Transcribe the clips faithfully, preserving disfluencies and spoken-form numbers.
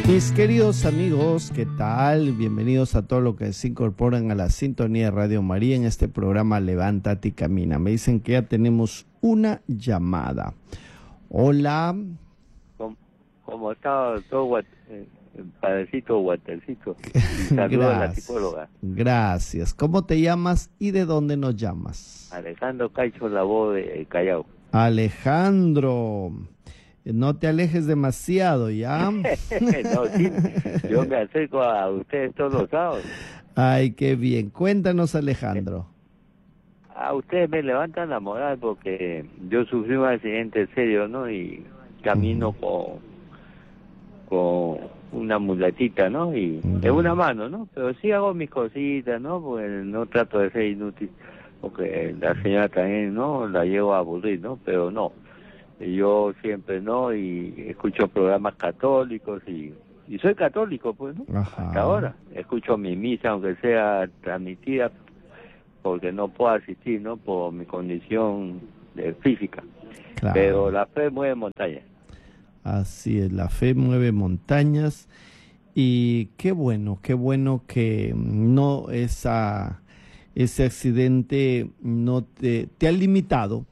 Mis queridos amigos, ¿qué tal? Bienvenidos a todos los que se incorporan a la sintonía de Radio María en este programa Levántate y Camina. Me dicen que ya tenemos una llamada. Hola. ¿Cómo, cómo está todo eh, padrecito Watercito? Saludos a la psicóloga. Gracias. ¿Cómo te llamas y de dónde nos llamas? Alejandro Caicho, la voz de Callao. Alejandro. No te alejes demasiado, ¿ya? No, sí, yo me acerco a ustedes todos los sábados. Ay, qué bien. Cuéntanos, Alejandro. A ustedes me levantan la moral porque yo sufrí un accidente serio, ¿no? Y camino uh-huh. con, con una muletita, ¿no? Y uh-huh. en una mano, ¿no? Pero sí hago mis cositas, ¿no? Porque no trato de ser inútil, porque la señora también, ¿no? La llevo a aburrir, ¿no? Pero no. Yo siempre no, y escucho programas católicos y, y soy católico, pues, ¿no? Ajá. Hasta ahora. Escucho mi misa, aunque sea transmitida, porque no puedo asistir, ¿no? Por mi condición de física. Claro. Pero la fe mueve montañas. Así es, la fe mueve montañas. Y qué bueno, qué bueno que no esa, ese accidente no te, te ha limitado,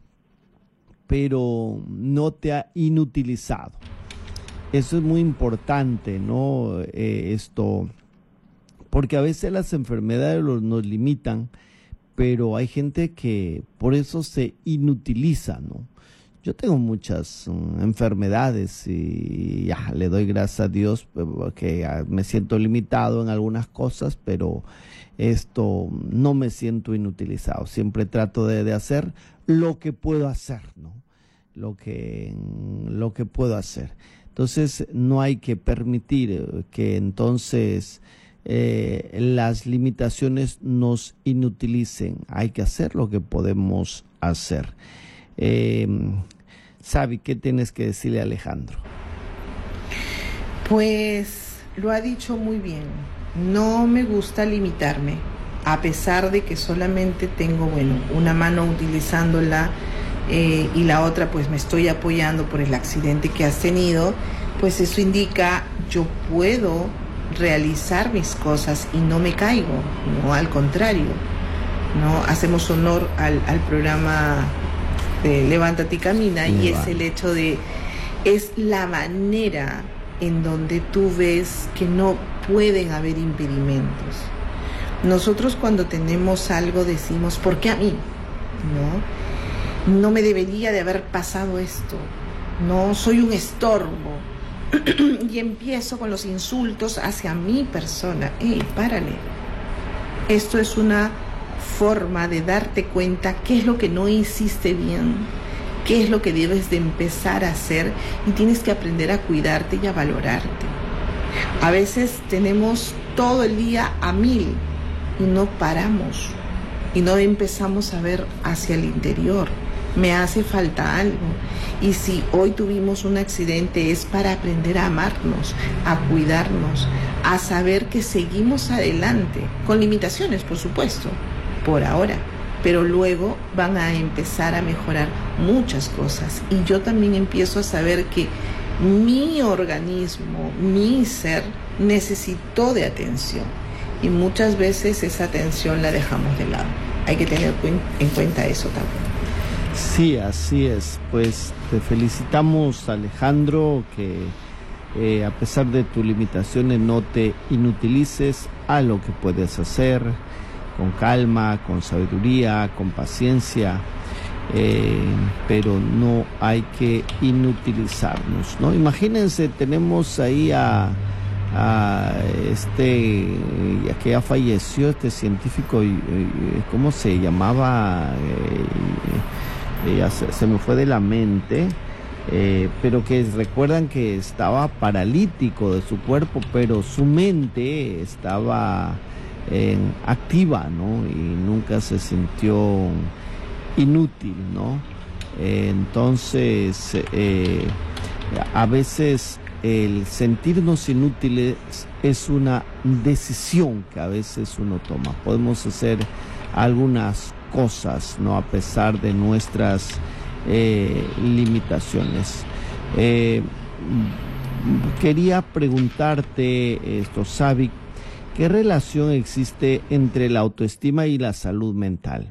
pero no te ha inutilizado. Eso es muy importante, ¿no? Eh, esto, porque a veces las enfermedades los, nos limitan, pero hay gente que por eso se inutiliza, ¿no? Yo tengo muchas um, enfermedades y ya le doy gracias a Dios que me siento limitado en algunas cosas, pero esto no me siento inutilizado. Siempre trato de, de hacer lo que puedo hacer, ¿no? Lo que, lo que puedo hacer. Entonces no hay que permitir que entonces eh, las limitaciones nos inutilicen. Hay que hacer lo que podemos hacer. Eh, Sabi, ¿qué tienes que decirle a Alejandro? Pues lo ha dicho muy bien. No me gusta limitarme, a pesar de que solamente tengo, bueno, una mano utilizándola eh, y la otra pues me estoy apoyando por el accidente que has tenido, pues eso indica yo puedo realizar mis cosas y no me caigo, no, al contrario, no hacemos honor al, al programa de Levántate y Camina, y es el hecho de, es la manera en donde tú ves que no pueden haber impedimentos. Nosotros cuando tenemos algo decimos, ¿por qué a mí? No, no me debería de haber pasado esto. No, soy un estorbo. Y empiezo con los insultos hacia mi persona. ¡Ey, párale! Esto es una forma de darte cuenta qué es lo que no hiciste bien, qué es lo que debes de empezar a hacer, y tienes que aprender a cuidarte y a valorarte. A veces tenemos todo el día a mil y no paramos y no empezamos a ver hacia el interior. Me hace falta algo, y si hoy tuvimos un accidente es para aprender a amarnos, a cuidarnos, a saber que seguimos adelante, con limitaciones por supuesto, por ahora, pero luego van a empezar a mejorar muchas cosas, y yo también empiezo a saber que mi organismo, mi ser necesitó de atención, y muchas veces esa atención la dejamos de lado. Hay que tener en cuenta eso también. Sí, así es. Pues te felicitamos, Alejandro, que eh, a pesar de tus limitaciones no te inutilices a lo que puedes hacer, con calma, con sabiduría, con paciencia, eh, pero no hay que inutilizarnos, ¿no? Imagínense, tenemos ahí a, a este, ya que ya falleció este científico, ¿cómo se llamaba? Eh, ya se, se me fue de la mente, eh, pero que recuerdan que estaba paralítico de su cuerpo, pero su mente estaba eh, activa, ¿no? Y nunca se sintió inútil, ¿no? Eh, entonces, eh, a veces el sentirnos inútiles es una decisión que a veces uno toma. Podemos hacer algunas cosas, ¿no? A pesar de nuestras eh, limitaciones. Eh, quería preguntarte esto, Savic, ¿qué relación existe entre la autoestima y la salud mental?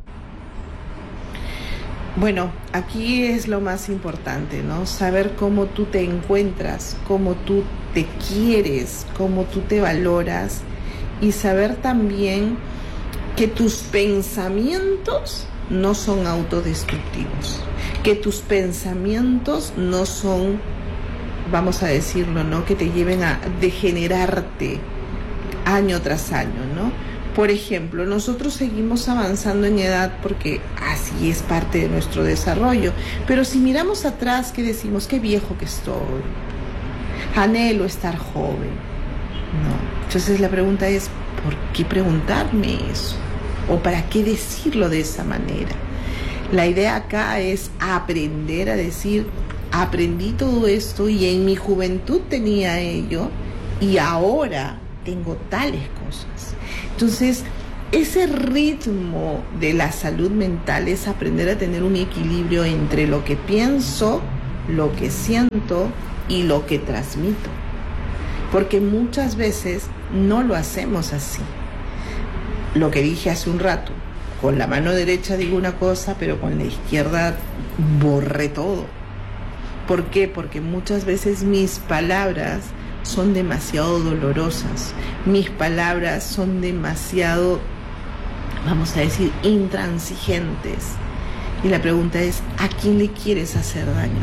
Bueno, aquí es lo más importante, ¿no? Saber cómo tú te encuentras, cómo tú te quieres, cómo tú te valoras, y saber también que tus pensamientos no son autodestructivos, que tus pensamientos no son, vamos a decirlo, ¿no?, que te lleven a degenerarte año tras año, ¿no? Por ejemplo, nosotros seguimos avanzando en edad porque así es parte de nuestro desarrollo, pero si miramos atrás, ¿qué decimos? Qué viejo que estoy, anhelo estar joven, ¿no? Entonces la pregunta es, ¿por qué preguntarme eso? ¿O para qué decirlo de esa manera? La idea acá es aprender a decir, aprendí todo esto y en mi juventud tenía ello y ahora tengo tales cosas. Entonces, ese ritmo de la salud mental es aprender a tener un equilibrio entre lo que pienso, lo que siento y lo que transmito. Porque muchas veces no lo hacemos así. Lo que dije hace un rato, con la mano derecha digo una cosa, pero con la izquierda borré todo. ¿Por qué? Porque muchas veces mis palabras son demasiado dolorosas, mis palabras son demasiado, vamos a decir, intransigentes. Y la pregunta es, ¿a quién le quieres hacer daño?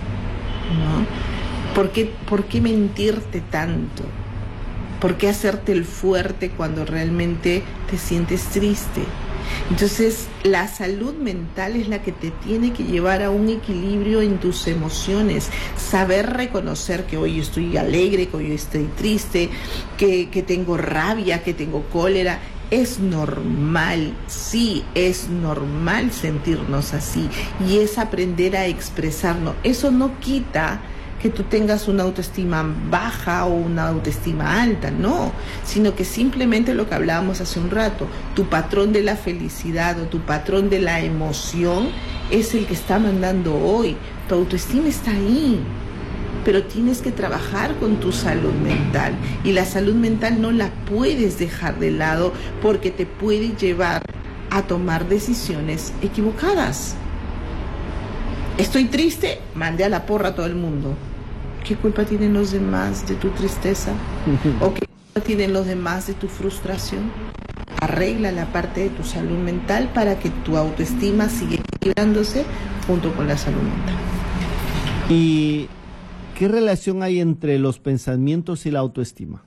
¿No? ¿Por qué, por qué mentirte tanto? ¿Por qué hacerte el fuerte cuando realmente te sientes triste? Entonces, la salud mental es la que te tiene que llevar a un equilibrio en tus emociones, saber reconocer que hoy estoy alegre, que hoy estoy triste, que, que tengo rabia, que tengo cólera. Es normal, sí, es normal sentirnos así, y es aprender a expresarnos. Eso no quita que tú tengas una autoestima baja o una autoestima alta, no, sino que simplemente lo que hablábamos hace un rato, tu patrón de la felicidad o tu patrón de la emoción es el que está mandando hoy. Tu autoestima está ahí, pero tienes que trabajar con tu salud mental, y la salud mental no la puedes dejar de lado porque te puede llevar a tomar decisiones equivocadas. Estoy triste, mandé a la porra a todo el mundo. ¿Qué culpa tienen los demás de tu tristeza? ¿O qué culpa tienen los demás de tu frustración? Arregla la parte de tu salud mental para que tu autoestima siga equilibrándose junto con la salud mental. ¿Y qué relación hay entre los pensamientos y la autoestima?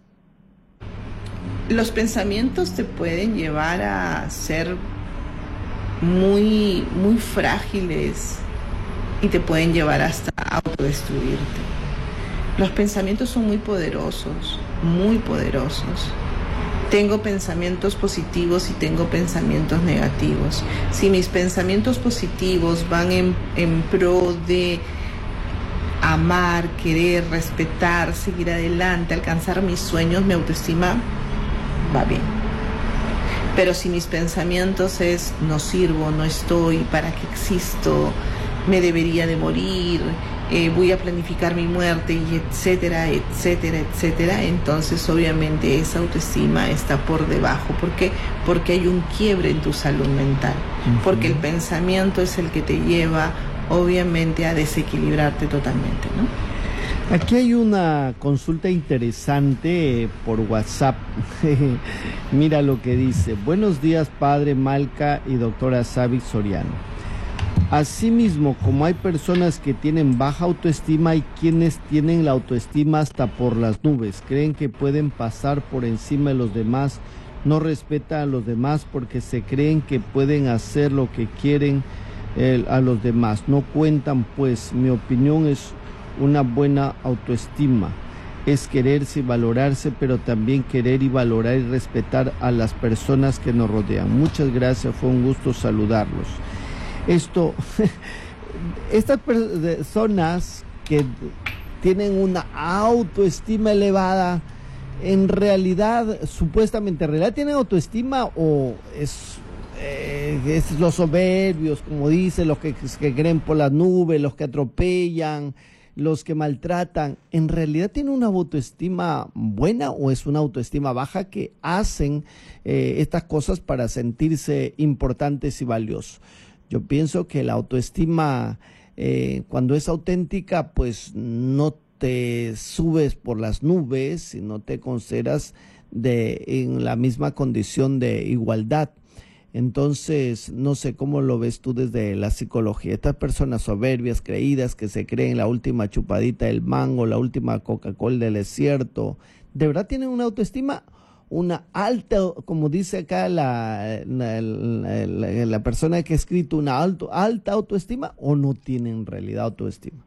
Los pensamientos te pueden llevar a ser muy, muy frágiles y te pueden llevar hasta autodestruirte. Los pensamientos son muy poderosos, muy poderosos. Tengo pensamientos positivos y tengo pensamientos negativos. Si mis pensamientos positivos van en, en pro de amar, querer, respetar, seguir adelante, alcanzar mis sueños, mi autoestima va bien. Pero si mis pensamientos es no sirvo, no estoy, ¿para qué existo? Me debería de morir, eh, voy a planificar mi muerte, y etcétera, etcétera, etcétera, entonces obviamente esa autoestima está por debajo. ¿Por qué? Porque hay un quiebre en tu salud mental, uh-huh. Porque el pensamiento es el que te lleva obviamente a desequilibrarte totalmente, ¿no? Aquí hay una consulta interesante por WhatsApp. Mira lo que dice. Buenos días, padre Malca y doctora Savic Soriano. Asimismo, como hay personas que tienen baja autoestima, hay quienes tienen la autoestima hasta por las nubes, creen que pueden pasar por encima de los demás, no respetan a los demás porque se creen que pueden hacer lo que quieren eh, a los demás, no cuentan. Pues mi opinión es una buena autoestima, es quererse y valorarse, pero también querer y valorar y respetar a las personas que nos rodean. Muchas gracias, fue un gusto saludarlos. Esto, estas personas que tienen una autoestima elevada, en realidad, supuestamente, ¿en realidad tienen autoestima o es, eh, es los soberbios, como dicen, los que, que creen por las nubes, los que atropellan, los que maltratan, ¿en realidad tienen una autoestima buena o es una autoestima baja que hacen eh, estas cosas para sentirse importantes y valiosos? Yo pienso que la autoestima, eh, cuando es auténtica, pues no te subes por las nubes y no te consideras de, en la misma condición de igualdad. Entonces, no sé cómo lo ves tú desde la psicología. Estas personas soberbias, creídas, que se creen la última chupadita del mango, la última Coca-Cola del desierto, ¿de verdad tienen una autoestima? Una alta, como dice acá la, la, la, la, la persona que ha escrito, una alto, alta autoestima, o no tienen en realidad autoestima?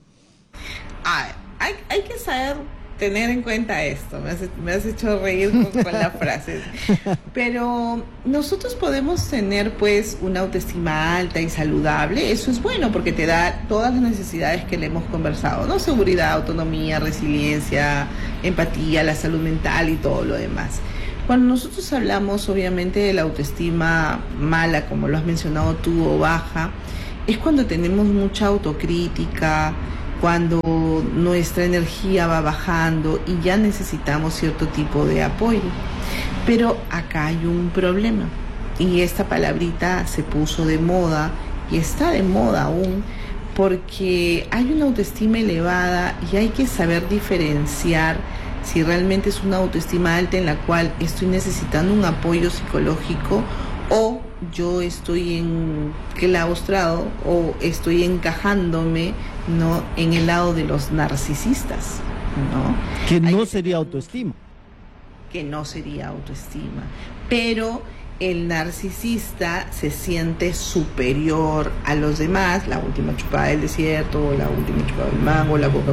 Ah, hay, hay que saber tener en cuenta esto. Me has, me has hecho reír con, con la frase. Pero nosotros podemos tener pues una autoestima alta y saludable. Eso es bueno porque te da todas las necesidades que le hemos conversado, ¿no? Seguridad, autonomía, resiliencia, empatía, la salud mental y todo lo demás. Cuando nosotros hablamos obviamente de la autoestima mala, como lo has mencionado tú, o baja, es cuando tenemos mucha autocrítica, cuando nuestra energía va bajando y ya necesitamos cierto tipo de apoyo. Pero acá hay un problema, y esta palabrita se puso de moda y está de moda aún, porque hay una autoestima elevada y hay que saber diferenciar si realmente es una autoestima alta en la cual estoy necesitando un apoyo psicológico, o yo estoy enclaustrado o estoy encajándome, ¿no?, en el lado de los narcisistas, ¿no? Que no que sería autoestima. Que no sería autoestima. Pero el narcisista se siente superior a los demás, la última chupada del desierto, la última chupada del mango, la Coca-Cola